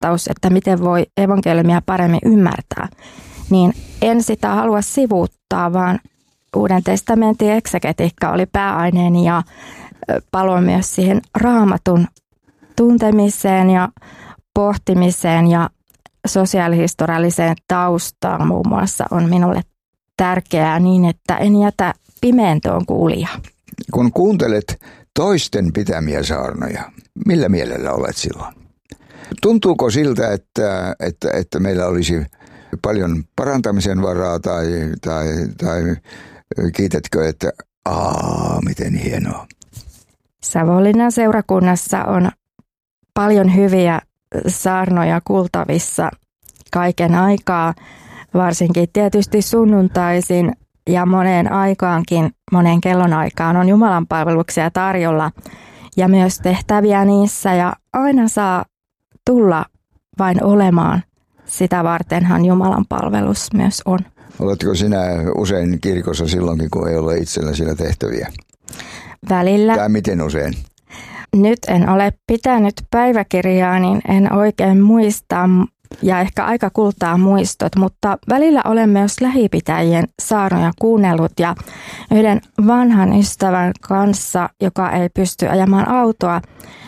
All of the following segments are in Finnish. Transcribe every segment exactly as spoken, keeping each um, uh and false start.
vastaus, että miten voi evankeliumia paremmin ymmärtää, niin en sitä halua sivuuttaa, vaan Uuden testamentin eksegetiikka oli pääaineeni ja palo myös siihen Raamatun tuntemiseen ja pohtimiseen ja sosiaalihistorialliseen taustaan muun muassa on minulle tärkeää niin, että en jätä pimentoon kuulijaa. Kun kuuntelet toisten pitämiä saarnoja, millä mielellä olet silloin? Tuntuuko siltä, että, että, että meillä olisi paljon parantamisen varaa tai, tai, tai kiitätkö, että aa, miten hienoa? Savonlinnan seurakunnassa on paljon hyviä saarnoja kuultavissa kaiken aikaa, varsinkin tietysti sunnuntaisin ja moneen aikaankin, moneen kellon aikaan on Jumalan palveluksia tarjolla ja myös tehtäviä niissä ja aina saa tulla vain olemaan. Sitä vartenhan Jumalan palvelus myös on. Oletko sinä usein kirkossa silloinkin, kun ei ole itsellä siellä tehtäviä? Välillä. Tai miten usein? Nyt en ole pitänyt päiväkirjaa, niin en oikein muista ja ehkä aika kultaa muistot, mutta välillä olen myös lähipitäjien saarnoja kuunnellut ja yhden vanhan ystävän kanssa, joka ei pysty ajamaan autoa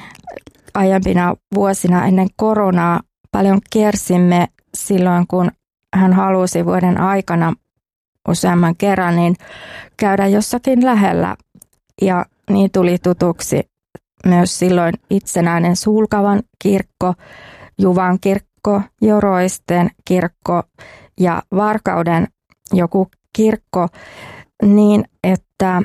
aiempina vuosina ennen koronaa, paljon kiersimme silloin, kun hän halusi vuoden aikana useamman kerran niin käydä jossakin lähellä ja niin tuli tutuksi myös silloin itsenäinen Sulkavan kirkko, Juvan kirkko, Joroisten kirkko ja Varkauden joku kirkko, niin että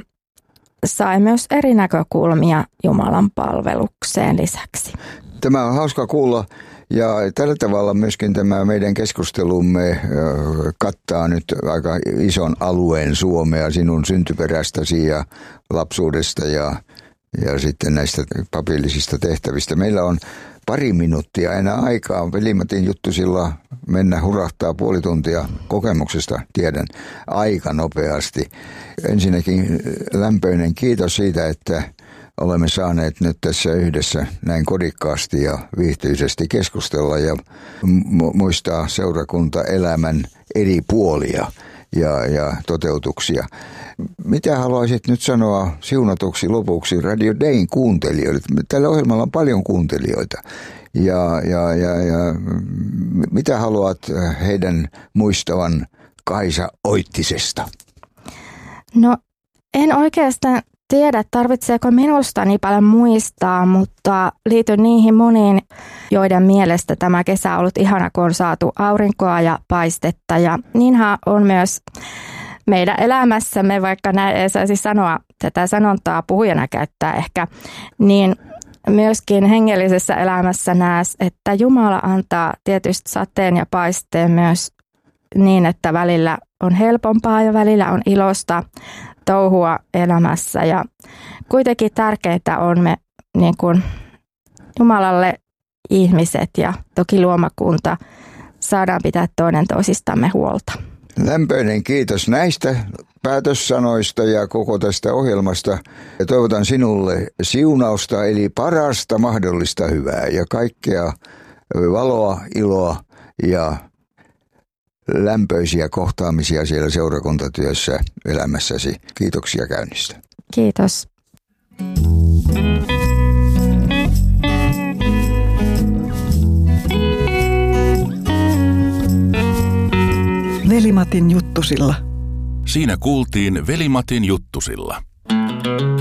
sai myös eri näkökulmia Jumalan palvelukseen lisäksi. Tämä on hauska kuulla ja tällä tavalla myöskin tämä meidän keskustelumme kattaa nyt aika ison alueen Suomea sinun syntyperästäsi ja lapsuudesta ja Ja sitten näistä papillisista tehtävistä. Meillä on pari minuuttia enää aikaa. Veli-Matin Juttusilla mennä hurahtaa puoli tuntia kokemuksesta, tiedän, aika nopeasti. Ensinnäkin lämpöinen kiitos siitä, että olemme saaneet nyt tässä yhdessä näin kodikkaasti ja viihtyisesti keskustella ja mu- muistaa seurakuntaelämän eri puolia ja, ja toteutuksia. Mitä haluaisit nyt sanoa siunatuksi lopuksi Radio Dayn kuuntelijoille? Tällä ohjelmalla on paljon kuuntelijoita. Ja, ja, ja, ja mitä haluat heidän muistavan Kaisa Oittisesta? No en oikeastaan tiedä, tarvitseeko minusta niin paljon muistaa, mutta liityn niihin moniin, joiden mielestä tämä kesä on ollut ihana, kun on saatu aurinkoa ja paistetta. Ja niinhän on myös meidän elämässämme, vaikka näin ei saisi sanoa, tätä sanontaa puhujana käyttää ehkä, niin myöskin hengellisessä elämässä näes, että Jumala antaa tietysti sateen ja paisteen myös niin, että välillä on helpompaa ja välillä on ilosta touhua elämässä. Ja kuitenkin tärkeää on me niin kuin Jumalalle ihmiset ja toki luomakunta saadaan pitää toinen toisistamme huolta. Lämpöinen kiitos näistä päätössanoista ja koko tästä ohjelmasta. Ja toivotan sinulle siunausta eli parasta mahdollista hyvää ja kaikkea valoa, iloa ja lämpöisiä kohtaamisia siellä seurakuntatyössä elämässäsi. Kiitoksia käynnistä. Kiitos. Veli-Matin Juttusilla. Siinä kuultiin Veli-Matin Juttusilla.